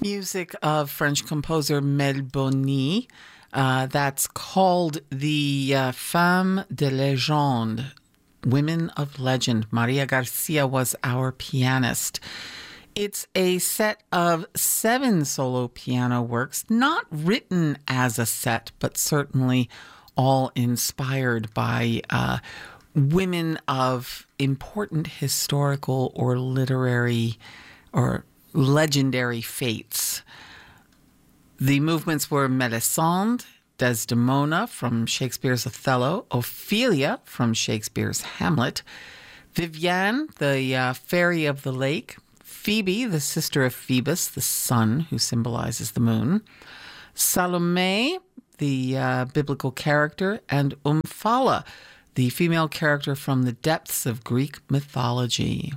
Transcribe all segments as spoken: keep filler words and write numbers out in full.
Music of French composer Melboni. Uh, that's called the uh, Femmes de Légende, Women of Legend. Maria Garcia was our pianist. It's a set of seven solo piano works, not written as a set, but certainly all inspired by uh, women of important historical or literary or legendary fates. The movements were Melisande, Desdemona from Shakespeare's Othello, Ophelia from Shakespeare's Hamlet, Viviane, the uh, fairy of the lake, Phoebe, the sister of Phoebus, the sun who symbolizes the moon, Salome, the uh, biblical character, and Omphale, the female character from the depths of Greek mythology.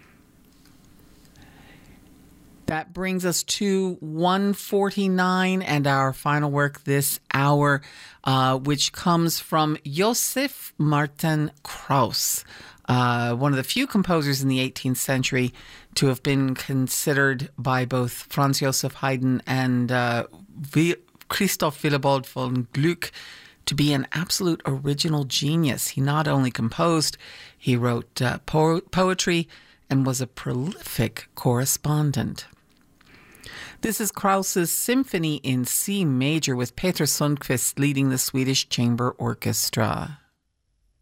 That brings us to one forty-nine and our final work this hour, uh, which comes from Joseph Martin Krauss, uh, one of the few composers in the eighteenth century to have been considered by both Franz Joseph Haydn and uh, Christoph Willibald von Gluck to be an absolute original genius. He not only composed, he wrote uh, po- poetry and was a prolific correspondent. This is Krauss's Symphony in C major with Peter Sundqvist leading the Swedish Chamber Orchestra.